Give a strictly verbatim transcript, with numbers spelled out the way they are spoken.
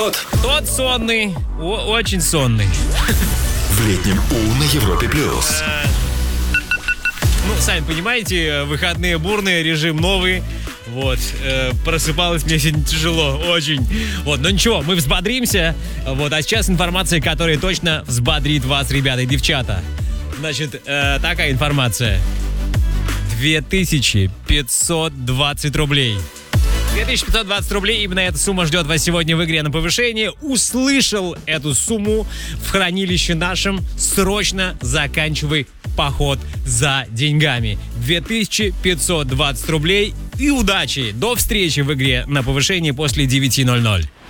Тот сонный, о- очень сонный. В летнем У на Европе плюс. Ну, сами понимаете, выходные бурные, режим новый. Вот, э, просыпалась мне сегодня тяжело, очень. Вот, но ничего, мы взбодримся. Вот, а сейчас информация, которая точно взбодрит вас, ребята и девчата. Значит, э, такая информация. две тысячи пятьсот двадцать рублей. две тысячи пятьсот двадцать рублей, именно эта сумма ждет вас сегодня в игре на повышение. Услышал эту сумму в хранилище нашем, срочно заканчивай поход за деньгами. две тысячи пятьсот двадцать рублей и удачи. До встречи в игре на повышение после девяти ноль ноль.